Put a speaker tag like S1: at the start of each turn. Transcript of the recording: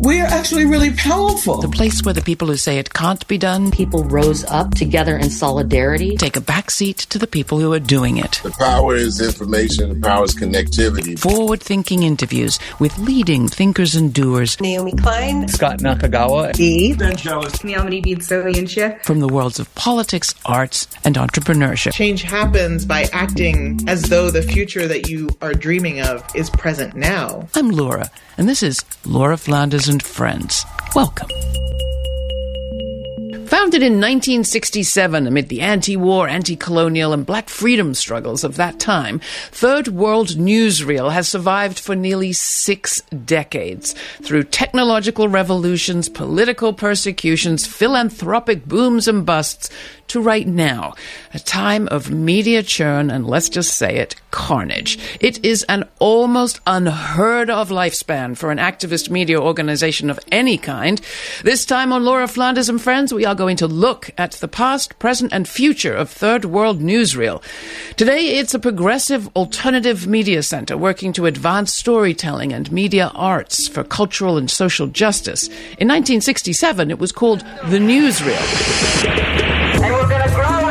S1: We are actually really powerful.
S2: The place where the people who say it can't be done,
S3: people rose up together in solidarity,
S2: take a backseat to the people who are doing it.
S4: The power is information, the power is connectivity.
S2: Forward-thinking interviews with leading thinkers and doers.
S5: Naomi Klein,
S6: Scott Nakagawa,
S2: From the worlds of politics, arts, and entrepreneurship.
S7: Change happens by acting as though the future that you are dreaming of is present now.
S2: I'm Laura, and this is Laura Flanders and Friends. Welcome. Founded in 1967 amid the anti-war, anti-colonial and black freedom struggles of that time, Third World Newsreel has survived for nearly 6 decades through technological revolutions, political persecutions, philanthropic booms and busts, to right now, a time of media churn and, let's just say it, carnage. It is an almost unheard of lifespan for an activist media organization of any kind. This time on Laura Flanders and Friends, we are going to look at the past, present and future of Third World Newsreel. Today, it's a progressive alternative media center working to advance storytelling and media arts for cultural and social justice. In 1967, it was called The Newsreel.